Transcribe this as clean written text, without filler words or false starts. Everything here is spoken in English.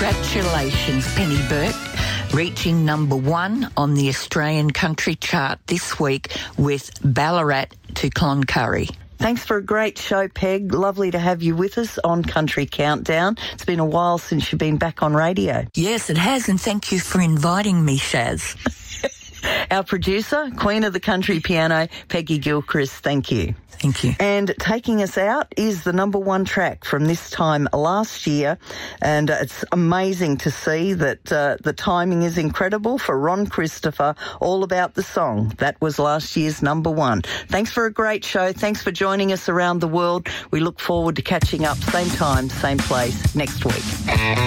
Congratulations, Penny Burke, reaching number 1 on the Australian country chart this week with Ballarat to Cloncurry. Thanks for a great show, Peg. Lovely to have you with us on Country Countdown. It's been a while since you've been back on radio. Yes, it has, and thank you for inviting me, Shaz. Our producer, Queen of the Country Piano, Peggy Gilchrist, thank you. Thank you. And taking us out is the number 1 track from this time last year. And it's amazing to see that the timing is incredible for Ron Christopher, All About the Song. That was last year's number 1. Thanks for a great show. Thanks for joining us around the world. We look forward to catching up same time, same place next week.